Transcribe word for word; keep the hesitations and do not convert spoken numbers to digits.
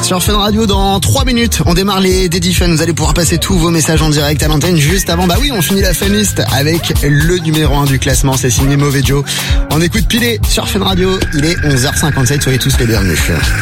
Sur Fun Radio, dans trois minutes, on démarre les Daddy Fun. Vous allez pouvoir passer tous vos messages en direct à l'antenne. Juste avant, bah oui, on finit la Funlist avec le numéro un du classement. C'est signé Mauvais Joe. On écoute Pilé sur Fun Radio. Il est onze heures cinquante-sept. Soyez tous les bienvenus.